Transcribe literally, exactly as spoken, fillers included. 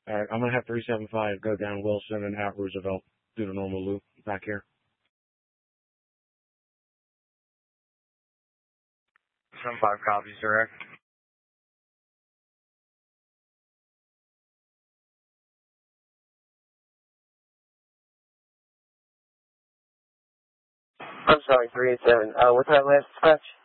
Alright, I'm gonna have three seven five go down Wilson and out Roosevelt. Do the normal loop back here. Some five copies, direct. I'm sorry, three eight seven. Uh, what's that last dispatch?